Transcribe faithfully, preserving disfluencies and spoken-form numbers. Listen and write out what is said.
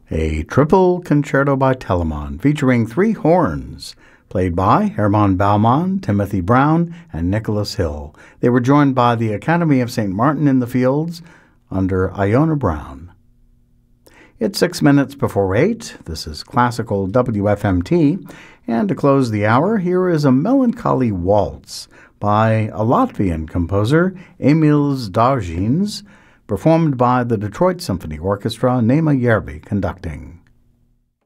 A triple concerto by Telemann featuring three horns, played by Hermann Baumann, Timothy Brown, and Nicholas Hill. They were joined by the Academy of Saint Martin in the Fields under Iona Brown. It's six minutes before eight. This is Classical W F M T. And to close the hour, here is a melancholy waltz by a Latvian composer, Emīls Dārziņš, performed by the Detroit Symphony Orchestra, Nema Järvi conducting.